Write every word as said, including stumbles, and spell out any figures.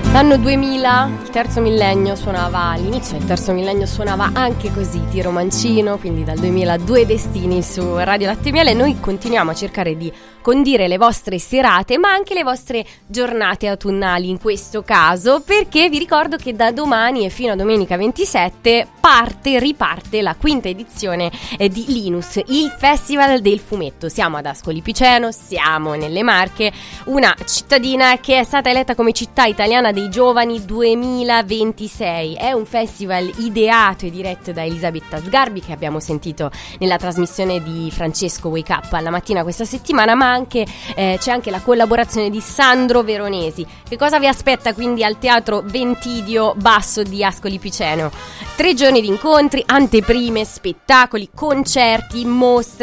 L'anno duemila, il terzo millennio suonava, all'inizio del terzo millennio suonava anche così, Tiro Mancino, quindi dal duemila Due Destini su Radio Latte e Miele. Noi continuiamo a cercare di condire le vostre serate, ma anche le vostre giornate autunnali in questo caso, perché vi ricordo che da domani e fino a domenica ventisette parte, riparte la quinta edizione eh, di Linus, il Festival del Fumetto. Siamo ad Ascoli Piceno, siamo nelle Marche, una cittadina che è stata eletta come città italiana dei giovani duemilaventisei. È un festival ideato e diretto da Elisabetta Sgarbi, che abbiamo sentito nella trasmissione di Francesco Wake Up alla mattina questa settimana, ma anche eh, c'è anche la collaborazione di Sandro Veronesi. Che cosa vi aspetta quindi al Teatro Ventidio Basso di Ascoli Piceno? Tre giorni di incontri, anteprime, spettacoli, concerti, mostre,